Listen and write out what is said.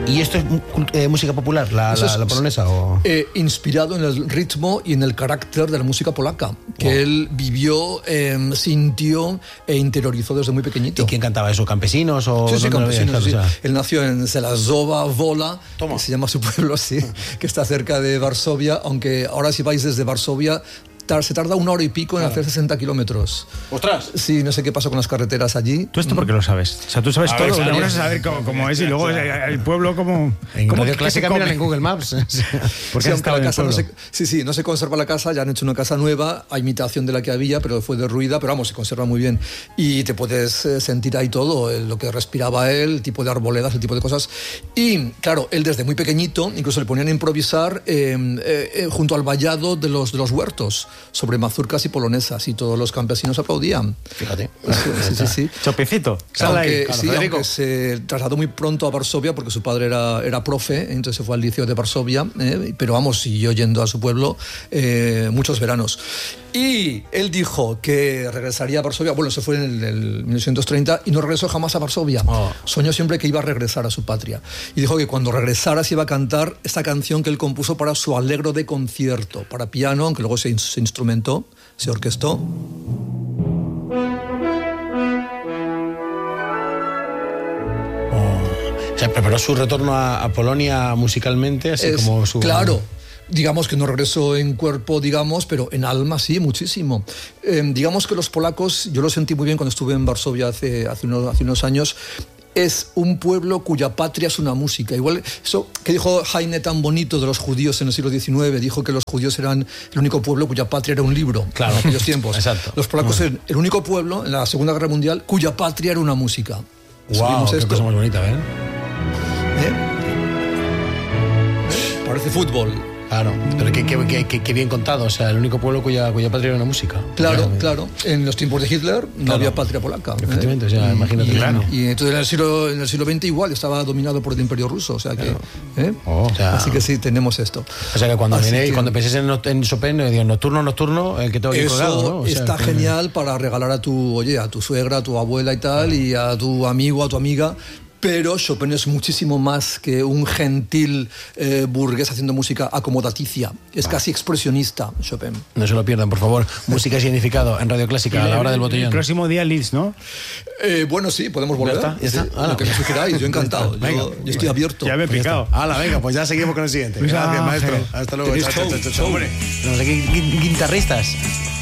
¿Y esto es música popular, la polonesa? ¿O? Inspirado en el ritmo y en el carácter de la música polaca, que él vivió, sintió e interiorizó desde muy pequeñito. ¿Y quién cantaba eso? ¿Campesinos? O sí, campesinos. Sí. O sea... Él nació en Żelazowa Wola, que se llama su pueblo, sí, que está cerca de Varsovia, aunque ahora si vais desde Varsovia se tarda 1 hora y pico en hacer 60 kilómetros. ¡Ostras! Sí, no sé qué pasa con las carreteras allí. ¿Tú esto por qué lo sabes? O sea, tú sabes todo, una cosa es saber cómo es y luego el pueblo como... En Radio Clásica miran en Google Maps. Porque la casa no se conserva la casa, ya han hecho una casa nueva a imitación de la que había, pero fue derruida, pero vamos, se conserva muy bien. Y te puedes sentir ahí todo, lo que respiraba él, el tipo de arboledas, el tipo de cosas. Y claro, él desde muy pequeñito, incluso le ponían a improvisar junto al vallado de los huertos, sobre mazurcas y polonesas, y todos los campesinos aplaudían. Fíjate. Sí. Chopecito. Aunque se trasladó muy pronto a Varsovia porque su padre era profe, entonces se fue al liceo de Varsovia, pero vamos, siguió yendo a su pueblo muchos veranos. Y él dijo que regresaría a Varsovia, bueno, se fue en el 1930 y no regresó jamás a Varsovia. Soñó siempre que iba a regresar a su patria. Y dijo que cuando regresara se iba a cantar esta canción que él compuso para su Allegro de concierto, para piano, aunque luego se instrumentó, se orquestó. O sea, preparó su retorno a Polonia musicalmente, así como su... Claro. Digamos que no regresó en cuerpo, pero en alma sí, muchísimo. Digamos que los polacos, yo lo sentí muy bien cuando estuve en Varsovia hace unos años, es un pueblo cuya patria es una música. Igual eso que dijo Heine tan bonito de los judíos en el siglo XIX, dijo que los judíos eran el único pueblo cuya patria era un libro. Claro. En aquellos tiempos. Exacto. Los polacos eran el único pueblo en la Segunda Guerra Mundial cuya patria era una música. ¡Guau! Qué cosa más bonita, ¿eh? Parece fútbol. Claro, pero qué bien contado, o sea, el único pueblo cuya patria era una música. Claro. En los tiempos de Hitler no había patria polaca. Efectivamente, o sea, imagínate. Y entonces en el siglo XX igual estaba dominado por el Imperio Ruso, o sea que... Así que sí, así esto. O sea que cuando penséis en Chopin, digo, nocturno, el que tengo aquí colgado, ¿no? O sea, está genial para regalar a tu suegra, a tu abuela y tal, y a tu amigo, a tu amiga. Pero Chopin es muchísimo más que un gentil burgués haciendo música acomodaticia. Es casi expresionista, Chopin. No se lo pierdan, por favor. Música y significado en Radio Clásica a la hora del botellón. El próximo día Lils, ¿no? Bueno, sí, podemos volver. ¿Ya está? Lo que me sugeráis, yo encantado. Yo estoy abierto. Ya me he picado. Venga, pues ya seguimos con el siguiente. Gracias, maestro. Hasta luego. Chao. Tenemos aquí guitarristas.